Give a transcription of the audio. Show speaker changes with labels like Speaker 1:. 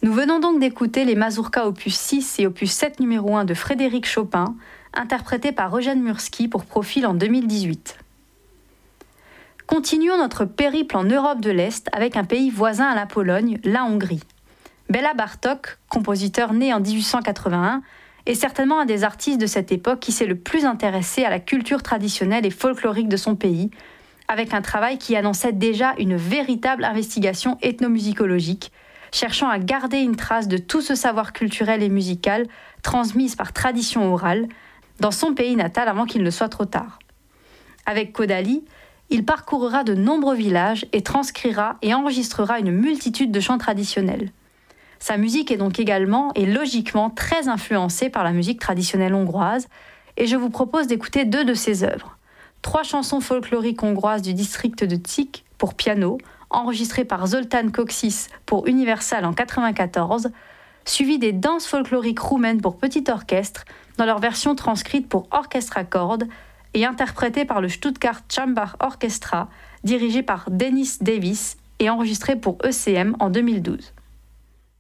Speaker 1: Nous venons donc d'écouter les mazurkas opus 6 et opus 7 numéro 1 de Frédéric Chopin, interprétés par Eugène Murski pour Profil en 2018. Continuons notre périple en Europe de l'Est avec un pays voisin à la Pologne, la Hongrie. Béla Bartók, compositeur né en 1881, est certainement un des artistes de cette époque qui s'est le plus intéressé à la culture traditionnelle et folklorique de son pays, avec un travail qui annonçait déjà une véritable investigation ethnomusicologique, cherchant à garder une trace de tout ce savoir culturel et musical transmis par tradition orale dans son pays natal avant qu'il ne soit trop tard. Avec Kodály, il parcourra de nombreux villages et transcrira et enregistrera une multitude de chants traditionnels. Sa musique est donc également et logiquement très influencée par la musique traditionnelle hongroise, et je vous propose d'écouter 2 de ses œuvres. 3 chansons folkloriques hongroises du district de Csík pour piano, enregistrées par Zoltán Kocsis pour Universal en 1994, suivies des danses folkloriques roumaines pour petit orchestre dans leur version transcrite pour orchestre à cordes et interprétées par le Stuttgart Chamber Orchestra, dirigé par Dennis Davis et enregistrées pour ECM en 2012.